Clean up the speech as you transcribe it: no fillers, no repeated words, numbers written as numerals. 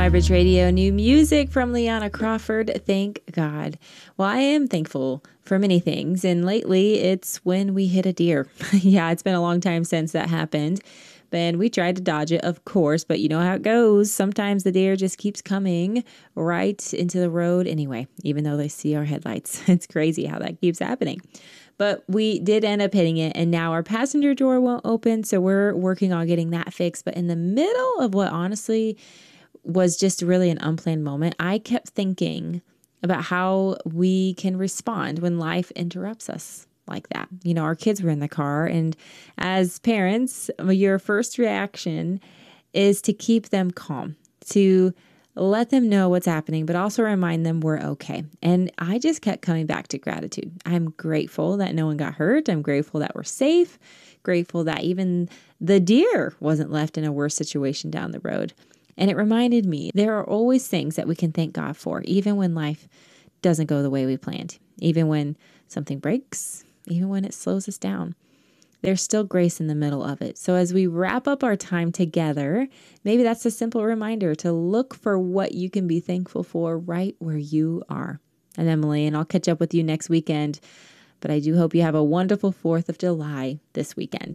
MyBridge Radio, new music from Liana Crawford. Thank God. Well, I am thankful for many things, and lately it's when we hit a deer. Yeah, it's been a long time since that happened, and we tried to dodge it, of course, but you know how it goes. Sometimes the deer just keeps coming right into the road anyway, even though they see our headlights. It's crazy how that keeps happening. But we did end up hitting it, and now our passenger door won't open, so we're working on getting that fixed. But in the middle of what honestly was just really an unplanned moment, I kept thinking about how we can respond when life interrupts us like that. You know, our kids were in the car, and as parents, your first reaction is to keep them calm, to let them know what's happening, but also remind them we're okay. And I just kept coming back to gratitude. I'm grateful that no one got hurt. I'm grateful that we're safe, grateful that even the deer wasn't left in a worse situation down the road. And it reminded me there are always things that we can thank God for, even when life doesn't go the way we planned, even when something breaks, even when it slows us down. There's still grace in the middle of it. So as we wrap up our time together, maybe that's a simple reminder to look for what you can be thankful for right where you are. I'm Emily, and I'll catch up with you next weekend. But I do hope you have a wonderful 4th of July this weekend.